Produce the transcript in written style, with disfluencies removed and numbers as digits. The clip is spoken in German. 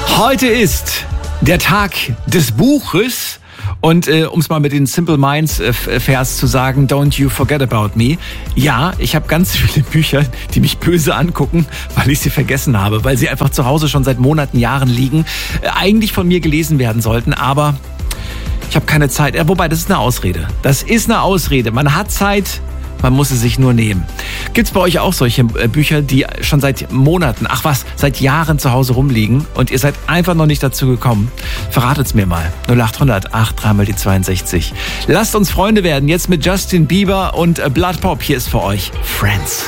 Heute ist der Tag des Buches. Und um es mal mit den Simple Minds Vers zu sagen, don't you forget about me. Ja, ich habe ganz viele Bücher, die mich böse angucken, weil ich sie vergessen habe, weil sie einfach zu Hause schon seit Monaten, Jahren liegen, eigentlich von mir gelesen werden sollten, aber ich habe keine Zeit. Wobei, das ist eine Ausrede. Das ist eine Ausrede. Man hat Zeit, man muss es sich nur nehmen. Gibt's bei euch auch solche Bücher, die schon seit Monaten, seit Jahren zu Hause rumliegen und ihr seid einfach noch nicht dazu gekommen? Verratet's mir mal. 0800 83 mal die 62. Lasst uns Freunde werden, jetzt mit Justin Bieber und Blood Pop. Hier ist für euch Friends.